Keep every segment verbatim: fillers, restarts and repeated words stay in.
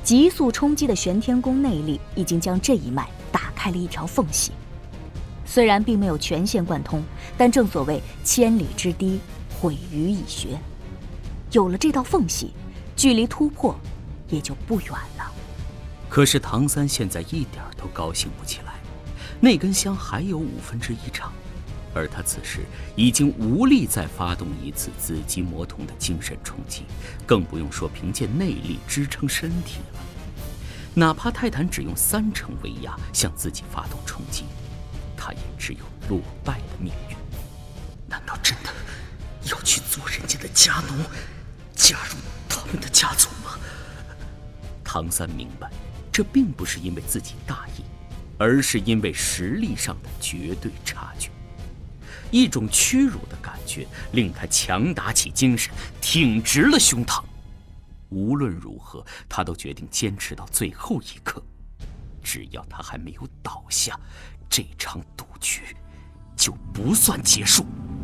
急速冲击的玄天功内力已经将这一脉打开了一条缝隙。虽然并没有全线贯通，但正所谓千里之堤，毁于蚁穴。有了这道缝隙，距离突破也就不远了。 可是唐三现在一点都高兴不起来，那根香还有五分之一长，而他此时已经无力再发动一次紫极魔瞳的精神冲击，更不用说凭借内力支撑身体了。哪怕泰坦只用三成威压向自己发动冲击，他也只有落败的命运。 难道真的要去做人家的家奴，加入他们的家族吗？ 唐三明白，这并不是因为自己大意，而是因为实力上的绝对差距。一种屈辱的感觉令他强打起精神，挺直了胸膛。无论如何，他都决定坚持到最后一刻。只要他还没有倒下，这场赌局就不算结束。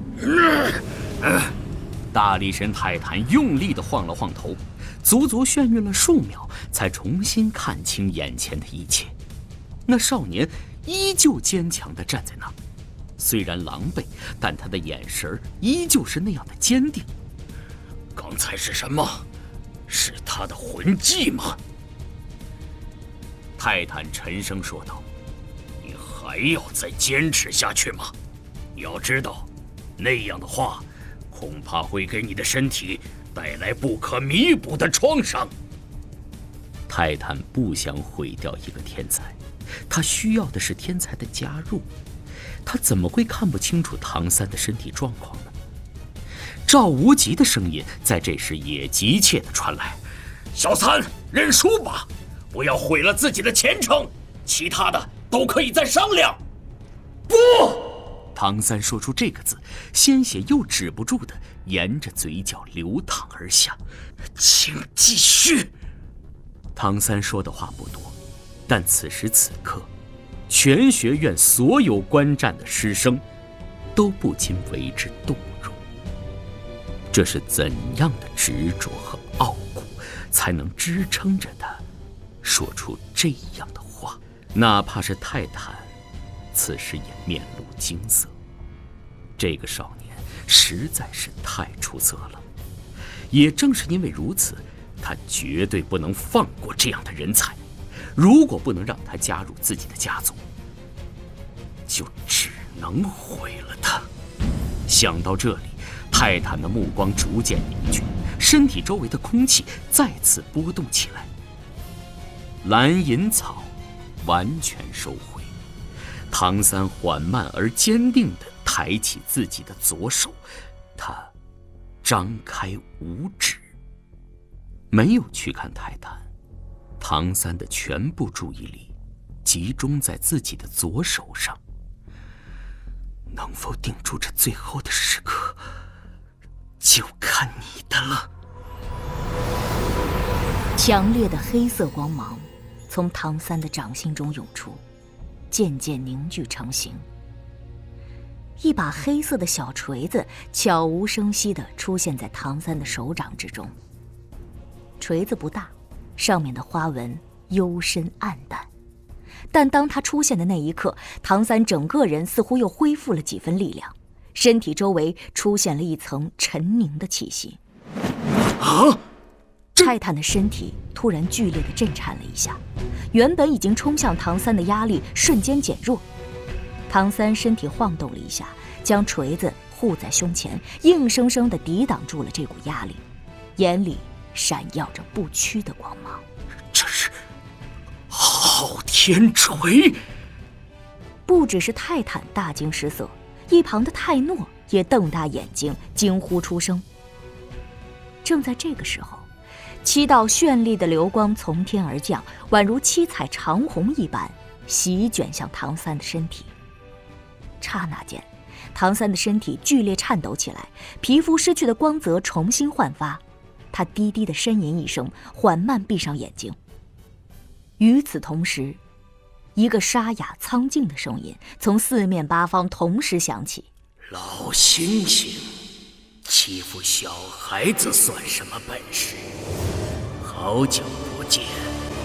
大力神泰坦用力地晃了晃头，足足眩晕了数秒，才重新看清眼前的一切。那少年依旧坚强地站在那儿，虽然狼狈，但他的眼神依旧是那样的坚定。 刚才是什么？是他的魂技吗？ 泰坦沉声说道：“ 你还要再坚持下去吗？你要知道，那样的话，恐怕会给你的身体带来不可弥补的创伤。” 泰坦不想毁掉一个天才，他需要的是天才的加入。他怎么会看不清楚唐三的身体状况呢？赵无极的声音在这时也急切地传来：“ 小三，认输吧，不要毁了自己的前程，其他的都可以再商量。” 不！唐三说出这个字，鲜血又止不住地沿着嘴角流淌而下。 请继续。 唐三说的话不多，但此时此刻，全学院所有观战的师生都不禁为之动容。这是怎样的执着和傲骨，才能支撑着他说出这样的话？哪怕是泰坦，此时也面露惊色。这个少年实在是太出色了，也正是因为如此，他绝对不能放过这样的人才。如果不能让他加入自己的家族，就只能毁了他。想到这里，泰坦的目光逐渐凝聚，身体周围的空气再次波动起来。蓝银草完全收回，唐三缓慢而坚定地抬起自己的左手，他张开五指，没有去看泰坦。唐三的全部注意力集中在自己的左手上，能否定住这最后的时刻，就看你的了。 强烈的黑色光芒从唐三的掌心中涌出，渐渐凝聚成形。一把黑色的小锤子悄无声息地出现在唐三的手掌之中。锤子不大，上面的花纹幽深暗淡，但当它出现的那一刻，唐三整个人似乎又恢复了几分力量，身体周围出现了一层沉凝的气息。 啊！ 泰坦的身体突然剧烈地震颤了一下，原本已经冲向唐三的压力瞬间减弱。唐三身体晃动了一下，将锤子护在胸前，硬生生地抵挡住了这股压力，眼里闪耀着不屈的光芒。 这是昊天锤！ 不只是泰坦大惊失色，一旁的泰诺也瞪大眼睛惊呼出声。正在这个时候，七道绚丽的流光从天而降，宛如七彩长虹一般席卷向唐三的身体。刹那间，唐三的身体剧烈颤抖起来，皮肤失去的光泽重新焕发。他低低的呻吟一声，缓慢闭上眼睛。与此同时，一个沙哑苍劲的声音从四面八方同时响起：“ 老猩猩，欺负小孩子算什么本事？好久不见，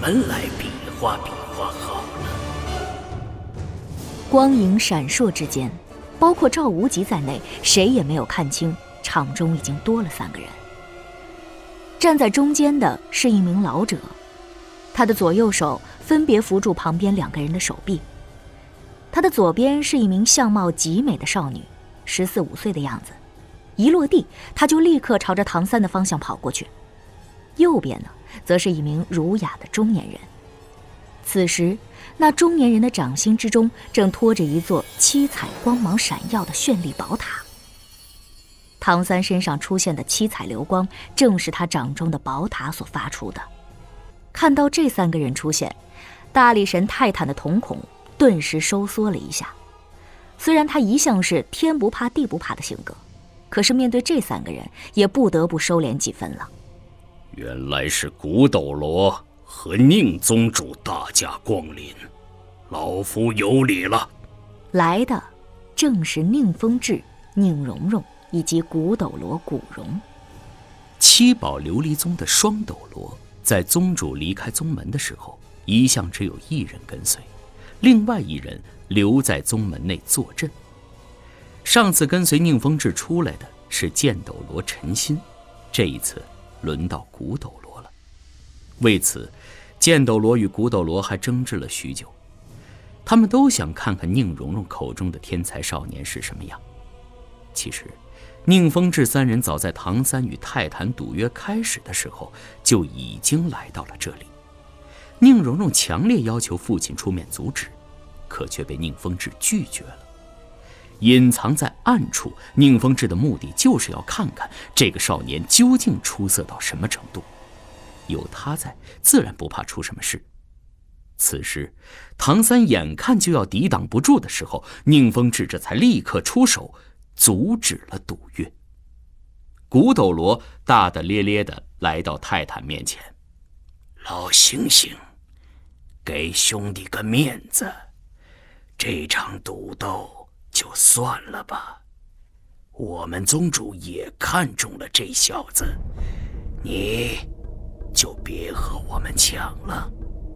们来比划比划好了。 光影闪烁之间，包括赵无极在内，谁也没有看清场中已经多了三个人。站在中间的是一名老者，他的左右手分别扶住旁边两个人的手臂。他的左边是一名相貌极美的少女，十四五岁的样子，一落地他就立刻朝着唐三的方向跑过去。右边呢，则是一名儒雅的中年人。此时那中年人的掌心之中正托着一座七彩光芒闪耀的绚丽宝塔。唐三身上出现的七彩流光，正是他掌中的宝塔所发出的。看到这三个人出现，大力神泰坦的瞳孔顿时收缩了一下。虽然他一向是天不怕地不怕的性格，可是面对这三个人，也不得不收敛几分了。 原来是古斗罗和宁宗主大驾光临，老夫有礼了。 来的正是宁风致、宁荣荣以及古斗罗古荣。 七宝琉璃宗的双斗罗在宗主离开宗门的时候，一向只有一人跟随，另外一人留在宗门内坐镇。上次跟随宁风致出来的是剑斗罗陈心，这一次轮到古斗罗了。为此，剑斗罗与古斗罗还争执了许久。他们都想看看宁荣荣口中的天才少年是什么样。其实宁风致三人早在唐三与泰坦赌约开始的时候就已经来到了这里。宁荣荣强烈要求父亲出面阻止，可却被宁风致拒绝了。隐藏在暗处，宁风致的目的就是要看看这个少年究竟出色到什么程度。有他在，自然不怕出什么事。此时唐三眼看就要抵挡不住的时候，宁风致这才立刻出手阻止了赌约。古斗罗大大咧咧地来到泰坦面前： 老猩猩，给兄弟个面子，这场赌斗就算了吧。我们宗主也看中了这小子，你就别和我们抢了。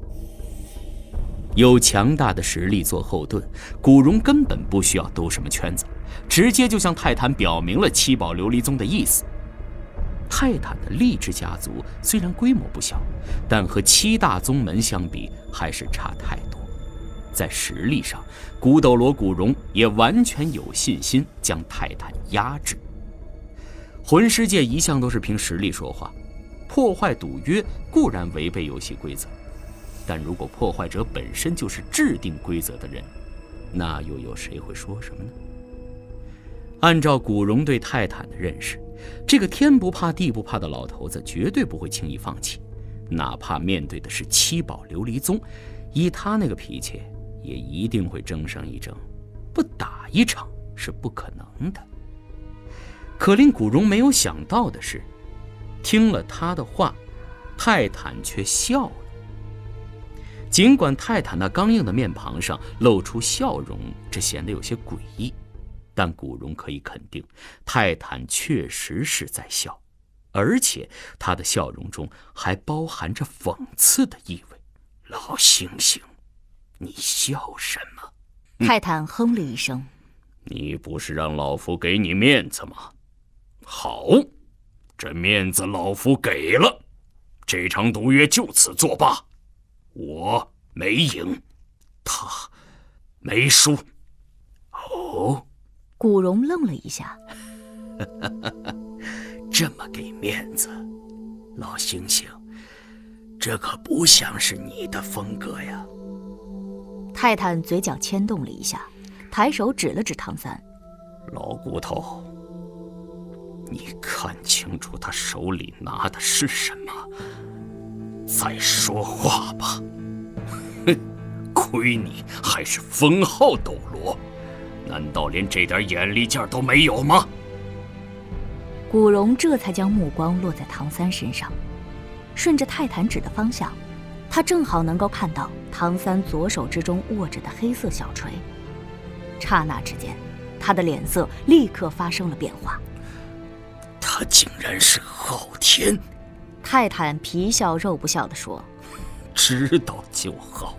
有强大的实力做后盾，古荣根本不需要兜什么圈子，直接就向泰坦表明了七宝琉璃宗的意思。泰坦的励志家族虽然规模不小，但和七大宗门相比还是差太多。在实力上，古斗罗古荣也完全有信心将泰坦压制。魂师界一向都是凭实力说话，破坏赌约固然违背游戏规则，但如果破坏者本身就是制定规则的人，那又有谁会说什么呢？按照古荣对泰坦的认识，这个天不怕地不怕的老头子绝对不会轻易放弃，哪怕面对的是七宝琉璃宗，以他那个脾气，也一定会争上一争，不打一场是不可能的。可令古荣没有想到的是，听了他的话，泰坦却笑了。尽管泰坦那刚硬的面庞上露出笑容，这显得有些诡异，但古荣可以肯定，泰坦确实是在笑，而且他的笑容中还包含着讽刺的意味。 老猩猩，你笑什么？ 泰坦哼了一声： 你不是让老夫给你面子吗？好，这面子老夫给了，这场赌约就此作罢。我没赢，他没输。哦， 古荣愣了一下。 这么给面子，老猩猩，这可不像是你的风格呀。 泰坦嘴角牵动了一下，抬手指了指唐三： 老骨头，你看清楚他手里拿的是什么，再说话吧。哼，亏你还是封号斗罗，难道连这点眼力劲儿都没有吗？ 古荣这才将目光落在唐三身上，顺着泰坦指的方向，他正好能够看到唐三左手之中握着的黑色小锤。刹那之间，他的脸色立刻发生了变化。 他竟然是昊天！ 泰坦皮笑肉不笑地说： 知道就好。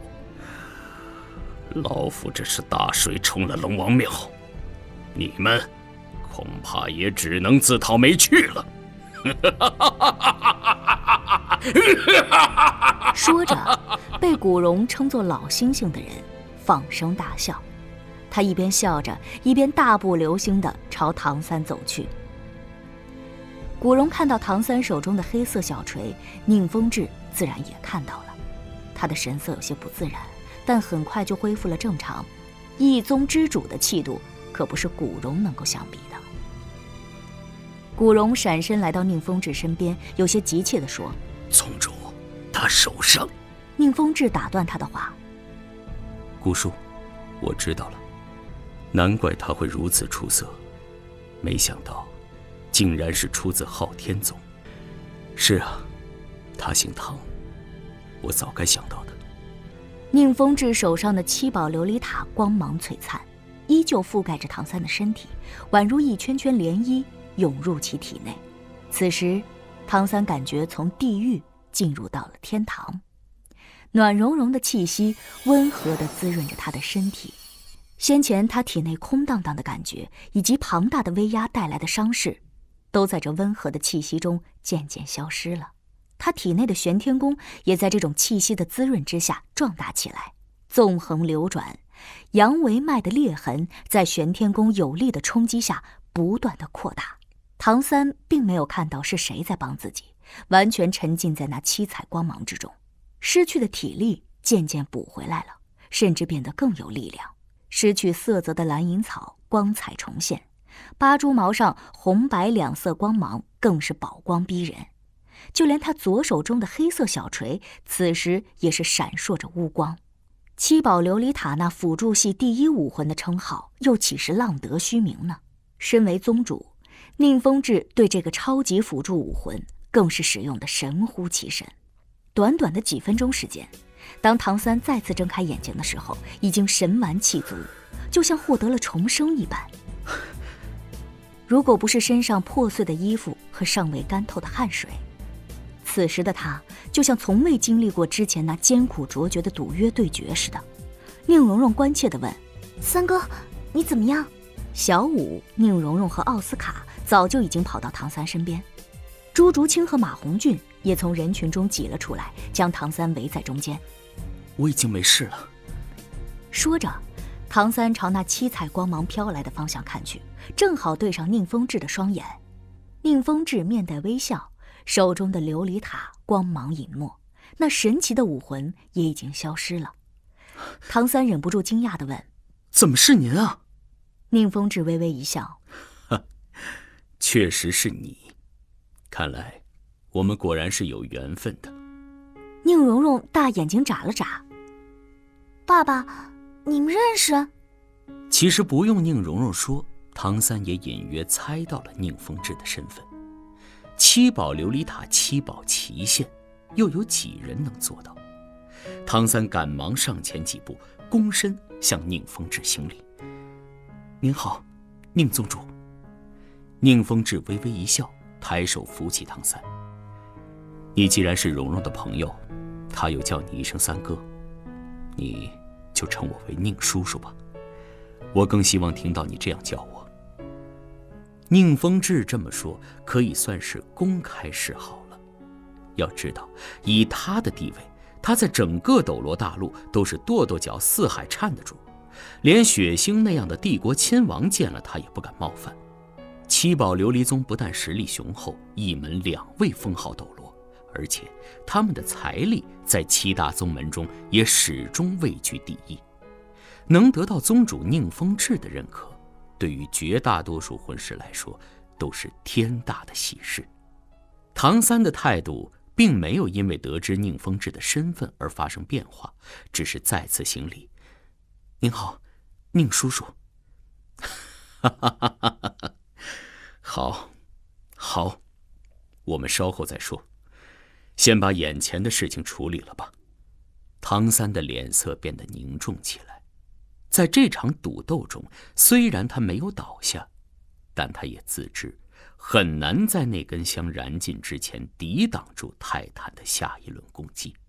老夫这是大水冲了龙王庙，你们恐怕也只能自讨没趣了。 说着，被古荣称作老猩猩的人放声大笑。他一边笑着，一边大步流星地朝唐三走去。古荣看到唐三手中的黑色小锤，宁风致自然也看到了。他的神色有些不自然，但很快就恢复了正常。一宗之主的气度，可不是古荣能够相比的。古荣闪身来到宁风致身边，有些急切地说：“ 宗主，他手上……” 宁风致打断他的话：“ 古叔，我知道了。难怪他会如此出色，没想到竟然是出自昊天宗。是啊，他姓唐，我早该想到的。” 宁风致手上的七宝琉璃塔光芒璀璨，依旧覆盖着唐三的身体，宛如一圈圈涟漪涌入其体内。此时，唐三感觉从地狱进入到了天堂，暖融融的气息温和地滋润着他的身体。先前他体内空荡荡的感觉，以及庞大的威压带来的伤势，都在这温和的气息中渐渐消失了。他体内的玄天功也在这种气息的滋润之下壮大起来，纵横流转，阳维脉的裂痕在玄天功有力的冲击下不断的扩大。唐三并没有看到是谁在帮自己，完全沉浸在那七彩光芒之中，失去的体力渐渐补回来了，甚至变得更有力量。失去色泽的蓝银草光彩重现，八蛛毛上红白两色光芒更是宝光逼人。就连他左手中的黑色小锤，此时也是闪烁着乌光。七宝琉璃塔那辅助系第一武魂的称号，又岂是浪得虚名呢？身为宗主，宁风致对这个超级辅助武魂更是使用的神乎其神。短短的几分钟时间，当唐三再次睁开眼睛的时候，已经神完气足，就像获得了重生一般。如果不是身上破碎的衣服和尚未干透的汗水，此时的他就像从未经历过之前那艰苦卓绝的赌约对决似的。宁荣荣关切地问：“三哥，你怎么样？”小舞、宁荣荣和奥斯卡早就已经跑到唐三身边，朱竹清和马红俊也从人群中挤了出来，将唐三围在中间。 我已经没事了。 说着，唐三朝那七彩光芒飘来的方向看去，正好对上宁风致的双眼。宁风致面带微笑，手中的琉璃塔光芒隐没，那神奇的武魂也已经消失了。唐三忍不住惊讶地问：“ 怎么是您啊？” 宁风致微微一笑：“ 确实是你，看来我们果然是有缘分的。” 宁荣荣大眼睛眨了眨：“爸爸，你们认识？” 其实不用宁荣荣说，唐三也隐约猜到了宁风致的身份。七宝琉璃塔七宝齐现，又有几人能做到？唐三赶忙上前几步，躬身向宁风致行礼：“您好，宁宗主。”宁风致微微一笑，抬手扶起唐三：“你既然是蓉蓉的朋友，他又叫你一声三哥，你就称我为宁叔叔吧。我更希望听到你这样叫我。”宁风致这么说，可以算是公开示好了。要知道，以他的地位，他在整个斗罗大陆都是跺跺脚四海颤得住，连血腥那样的帝国亲王见了他也不敢冒犯。七宝琉璃宗不但实力雄厚，一门两位封号斗罗，而且他们的财力在七大宗门中也始终位居第一。能得到宗主宁风致的认可，对于绝大多数魂师来说都是天大的喜事。唐三的态度并没有因为得知宁风致的身份而发生变化，只是再次行礼：“您好，宁叔叔。”好，好，我们稍后再说，先把眼前的事情处理了吧。唐三的脸色变得凝重起来。在这场赌斗中，虽然他没有倒下，但他也自知很难在那根香燃尽之前抵挡住泰坦的下一轮攻击。